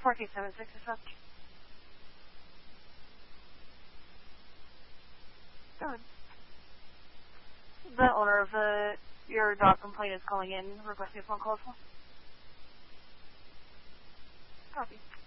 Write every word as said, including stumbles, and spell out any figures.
four two seven six is up. Go ahead. The owner of the, your dog complaint is calling in, requesting a phone call as well. Copy.